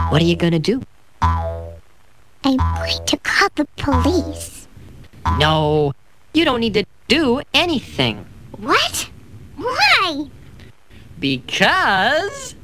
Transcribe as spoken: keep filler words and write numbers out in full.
What are you gonna do? I'm going to call the police. No, you don't need to do anything. What? Why? Because...